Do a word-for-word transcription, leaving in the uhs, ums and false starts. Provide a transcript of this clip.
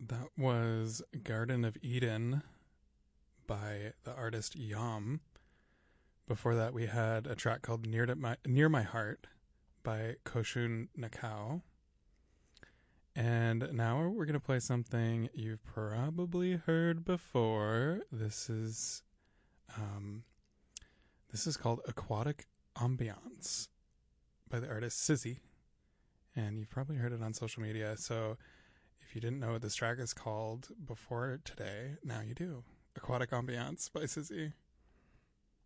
That was Garden of Eden by the artist Yam. Before that, we had a track called Near to My Near My Heart by Koshun Nakao. And now we're going to play something you've probably heard before. This is um, this is called Aquatic Ambiance by the artist Sizzy. And you've probably heard it on social media. So if you didn't know what this track is called before today, now you do. Aquatic Ambiance by Sizzy.